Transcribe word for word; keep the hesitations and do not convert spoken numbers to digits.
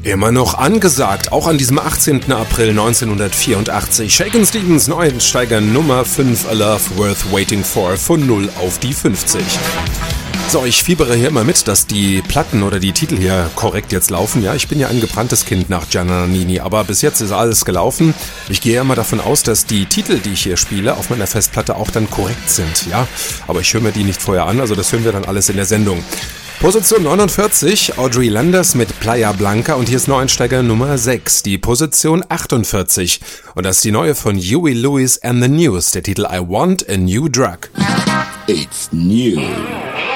Immer noch angesagt, auch an diesem achtzehnten April neunzehnhundertvierundachtzig. Shakin' Stevens Neueinsteiger Nummer fünf, A Love Worth Waiting For, von null auf die fünfzig. So, ich fiebere hier immer mit, dass die Platten oder die Titel hier korrekt jetzt laufen. Ja, ich bin ja ein gebranntes Kind nach Gianna Nannini, aber bis jetzt ist alles gelaufen. Ich gehe ja immer davon aus, dass die Titel, die ich hier spiele, auf meiner Festplatte auch dann korrekt sind. Ja, aber ich höre mir die nicht vorher an, also das hören wir dann alles in der Sendung. Position neunundvierzig, Audrey Landers mit Playa Blanca, und hier ist Neueinsteiger Nummer sechs, die Position achtundvierzig. Und das ist die neue von Huey Lewis and the News, der Titel I Want a New Drug. It's new.